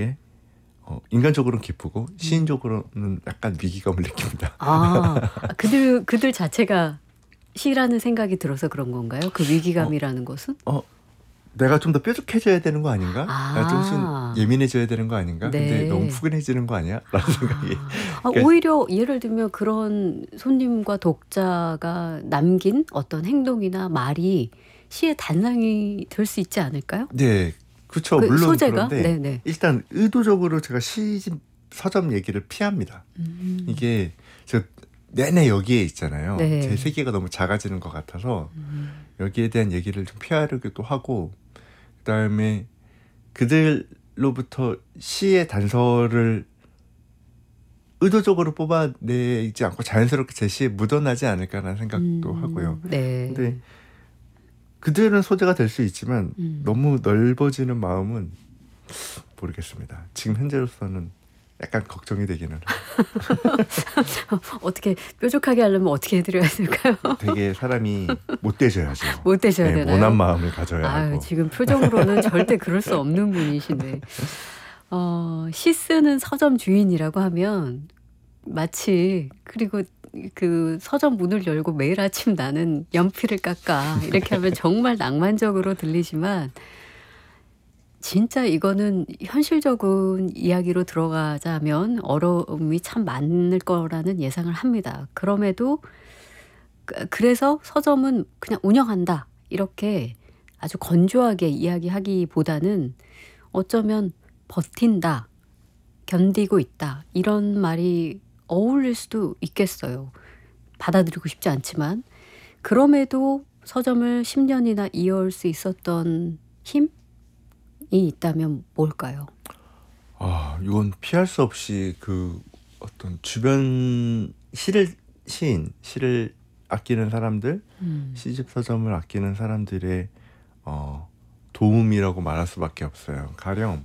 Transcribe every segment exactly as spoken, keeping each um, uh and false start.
그게 어, 인간적으로는 기쁘고 시인적으로는 약간 위기감을 느낍니다. 아, 그들 그들 자체가 시라는 생각이 들어서 그런 건가요? 그 위기감이라는 어, 것은? 어, 내가 좀 더 뾰족해져야 되는 거 아닌가? 아. 내가 조금씩 예민해져야 되는 거 아닌가? 네. 근데 너무 푸근해지는 거 아니야? 라는 아. 생각이. 아, 그러니까 오히려 예를 들면 그런 손님과 독자가 남긴 어떤 행동이나 말이 시의 단상이 될 수 있지 않을까요? 네, 그렇죠. 그 물론 소재가? 그런데 네네. 일단 의도적으로 제가 시집 서점 얘기를 피합니다. 음. 이게 저 내내 여기에 있잖아요. 네. 제 세계가 너무 작아지는 것 같아서 음. 여기에 대한 얘기를 좀 피하려기도 하고, 그다음에 그들로부터 시의 단서를 의도적으로 뽑아내지 않고 자연스럽게 제 시에 묻어나지 않을까라는 생각도 음. 하고요. 네. 근데 그들은 소재가 될 수 있지만 음. 너무 넓어지는 마음은 모르겠습니다. 지금 현재로서는 약간 걱정이 되기는 어떻게 뾰족하게 하려면 어떻게 해드려야 될까요? 되게 사람이 못 되셔야죠. 못 되셔야 네, 되나요? 모난 마음을 가져야 아유, 하고. 지금 표정으로는 절대 그럴 수 없는 분이시네. 어, 시 쓰는 서점 주인이라고 하면 마치 그리고 그 서점 문을 열고 매일 아침 나는 연필을 깎아 이렇게 하면 정말 낭만적으로 들리지만 진짜 이거는 현실적인 이야기로 들어가자면 어려움이 참 많을 거라는 예상을 합니다. 그럼에도 그- 그래서 서점은 그냥 운영한다 이렇게 아주 건조하게 이야기하기보다는 어쩌면 버틴다, 견디고 있다 이런 말이 어울릴 수도 있겠어요. 받아들이고 싶지 않지만 그럼에도 서점을 십 년이나 이어올 수 있었던 힘이 있다면 뭘까요? 아, 이건 피할 수 없이 그 어떤 주변 시를 시인, 시를 아끼는 사람들, 음. 시집 서점을 아끼는 사람들의 어, 도움이라고 말할 수밖에 없어요. 가령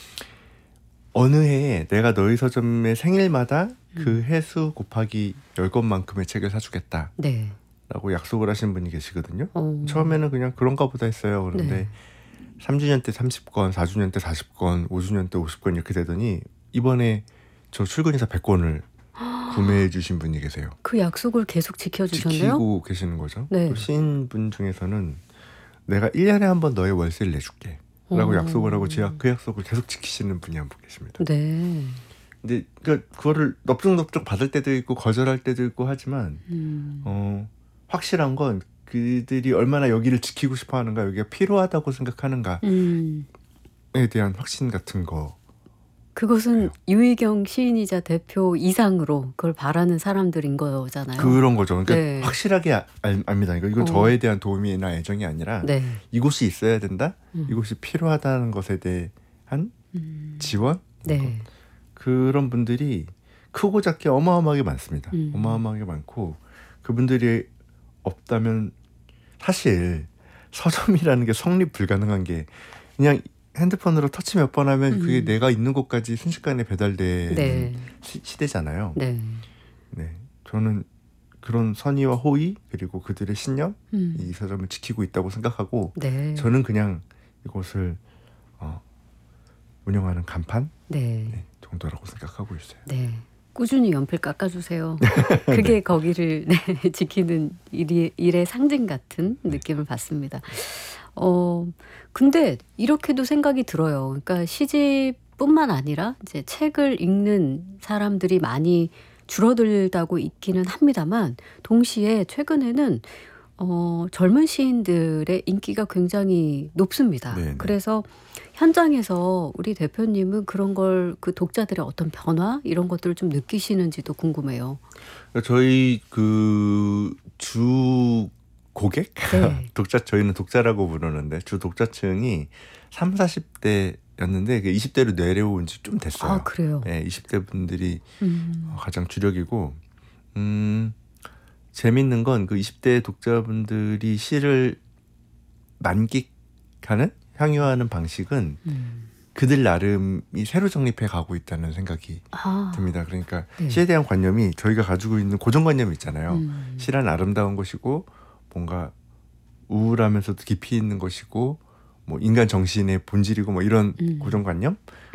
어느 해에 내가 너희 서점의 생일마다 그 해수 곱하기 열 권만큼의 책을 사주겠다 네. 라고 약속을 하신 분이 계시거든요. 어. 처음에는 그냥 그런가 보다 했어요. 그런데 네. 삼 주년 때 삼십 권, 사 주년 때 사십 권, 오 주년 때 오십 권 이렇게 되더니 이번에 저 출근해서 백 권을 구매해 주신 분이 계세요. 그 약속을 계속 지켜주셨네요. 지키고 계시는 거죠. 네. 또 시인분 중에서는 내가 일 년에 한 번 너의 월세를 내줄게 라고 어. 약속을 하고 제 그 약속을 계속 지키시는 분이 한 분 계십니다. 네. 근데 그러니까 그거를 넙죽넙죽 받을 때도 있고 거절할 때도 있고 하지만 음. 어, 확실한 건 그들이 얼마나 여기를 지키고 싶어 하는가, 여기가 필요하다고 생각하는가에 음. 대한 확신 같은 거. 그것은 유희경 시인이자 대표 이상으로 그걸 바라는 사람들인 거잖아요. 그런 거죠. 그러니까 네. 확실하게 아, 알, 압니다. 이거 이건 어. 저에 대한 도움이나 애정이 아니라 네. 이곳이 있어야 된다, 음. 이곳이 필요하다는 것에 대한 음. 지원? 네. 그런 분들이 크고 작게 어마어마하게 많습니다. 음. 어마어마하게 많고 그분들이 없다면 사실 서점이라는 게 성립 불가능한 게 그냥 핸드폰으로 터치 몇 번 하면 음. 그게 내가 있는 곳까지 순식간에 배달되는 네. 시, 시대잖아요. 네. 네, 저는 그런 선의와 호의 그리고 그들의 신념, 음. 이 서점을 지키고 있다고 생각하고 네. 저는 그냥 이곳을 어, 운영하는 간판 네. 네, 정도라고 생각하고 있어요. 네. 꾸준히 연필 깎아주세요. 그게 네. 거기를 네, 지키는 일이, 일의 상징 같은 느낌을 받습니다. 어, 근데 이렇게도 생각이 들어요. 그러니까 시집뿐만 아니라 이제 책을 읽는 사람들이 많이 줄어들다고 있기는 합니다만 동시에 최근에는 어, 젊은 시인들의 인기가 굉장히 높습니다. 네네. 그래서 현장에서 우리 대표님은 그런 걸 그 독자들의 어떤 변화 이런 것들을 좀 느끼시는지도 궁금해요. 저희 그 주 고객? 네. 독자, 저희는 독자라고 부르는데 주 독자층이 삼사십 대였는데 이십 대로 내려온 지 좀 됐어요. 아, 그래요? 네, 이십 대 분들이 음. 가장 주력이고 음, 재밌는 건 그 이십 대 독자분들이 시를 만끽하는, 향유하는 방식은 음. 그들 나름이 새로 정립해 가고 있다는 생각이 아. 듭니다. 그러니까 네. 시에 대한 관념이 저희가 가지고 있는 고정관념이 있잖아요. 음. 시란 아름다운 것이고 뭔가 우울하면서도 깊이 있는 것이고 뭐 인간 정신의 본질이고 뭐 이런 음. 고정관념,